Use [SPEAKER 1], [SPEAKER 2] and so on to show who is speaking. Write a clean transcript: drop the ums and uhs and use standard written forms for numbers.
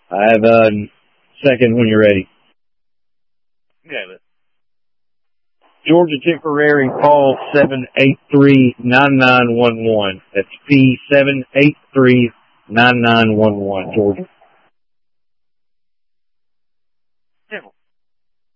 [SPEAKER 1] I have second when you're ready.
[SPEAKER 2] Okay, but
[SPEAKER 1] Georgia Tipperary, call 783-9911. That's P783-9911, Georgia.